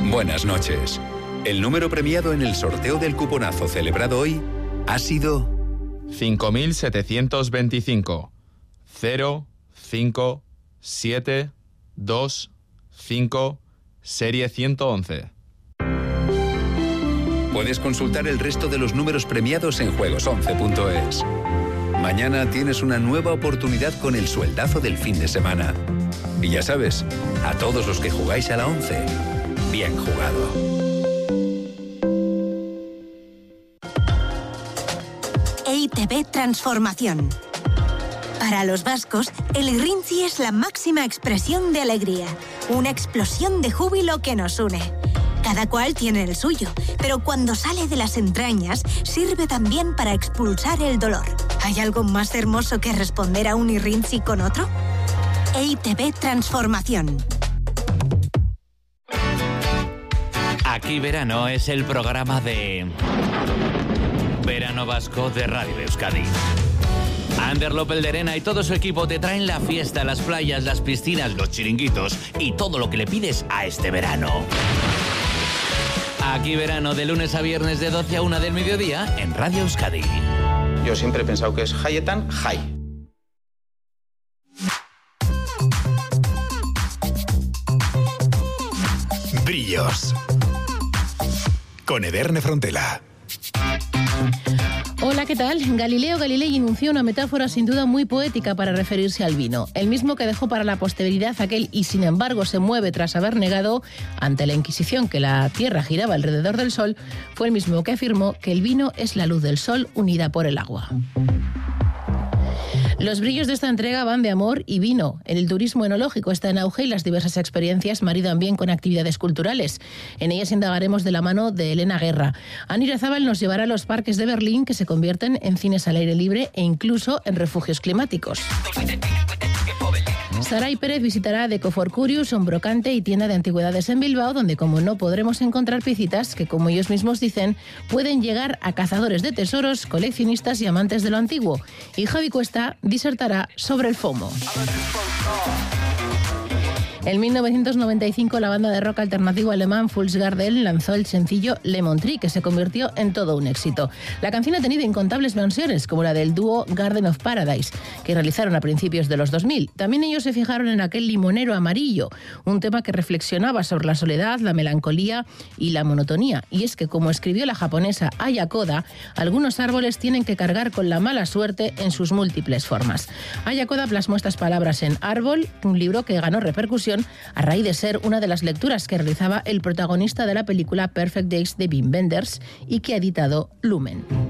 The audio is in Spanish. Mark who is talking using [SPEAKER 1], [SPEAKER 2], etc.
[SPEAKER 1] Buenas noches. El número premiado en el sorteo del cuponazo celebrado hoy ha sido
[SPEAKER 2] 5.725 05725 serie 111.
[SPEAKER 1] Puedes consultar el resto de los números premiados en juegos11.es. Mañana tienes una nueva oportunidad con el sueldazo del fin de semana. Y ya sabes, a todos los que jugáis a la 11, bien jugado.
[SPEAKER 3] EITB Transformación. Para los vascos, el Irrintzi es la máxima expresión de alegría, una explosión de júbilo que nos une. Cada cual tiene el suyo, pero cuando sale de las entrañas, sirve también para expulsar el dolor. ¿Hay algo más hermoso que responder a un Irrintzi con otro? EITB Transformación.
[SPEAKER 4] Aquí Verano es el programa de Verano Vasco de Radio Euskadi. Ander López de Arena y todo su equipo te traen la fiesta, las playas, las piscinas, los chiringuitos y todo lo que le pides a este verano. Aquí Verano, de lunes a viernes de 12 a 1 del mediodía en Radio Euskadi.
[SPEAKER 5] Yo siempre he pensado que es Hayetan Hay.
[SPEAKER 6] Brillos. Con Ederne Frontela.
[SPEAKER 7] Hola, ¿qué tal? Galileo Galilei enunció una metáfora sin duda muy poética para referirse al vino. El mismo que dejó para la posteridad aquel "y sin embargo se mueve" tras haber negado ante la Inquisición que la Tierra giraba alrededor del Sol, fue el mismo que afirmó que el vino es la luz del Sol unida por el agua. Los brillos de esta entrega van de amor y vino. El turismo enológico está en auge y las diversas experiencias maridan bien con actividades culturales. En ellas indagaremos de la mano de Elena Guerra. Ani Irazábal nos llevará a los parques de Berlín, que se convierten en cines al aire libre e incluso en refugios climáticos. Saray Pérez visitará Deco for Curious, un brocante y tienda de antigüedades en Bilbao, donde como no podremos encontrar piecitas que, como ellos mismos dicen, pueden llegar a cazadores de tesoros, coleccionistas y amantes de lo antiguo. Y Javi Cuesta disertará sobre el FOMO. En 1995, la banda de rock alternativo alemán Fools Garden lanzó el sencillo Lemon Tree, que se convirtió en todo un éxito. La canción ha tenido incontables versiones, como la del dúo Garden of Paradise, que realizaron a principios de los 2000. También ellos se fijaron en aquel limonero amarillo, un tema que reflexionaba sobre la soledad, la melancolía y la monotonía. Y es que, como escribió la japonesa Aya Koda, algunos árboles tienen que cargar con la mala suerte en sus múltiples formas. Aya Koda plasmó estas palabras en Árbol, un libro que ganó repercusión a raíz de ser una de las lecturas que realizaba el protagonista de la película Perfect Days de Wim Wenders y que ha editado Lumen.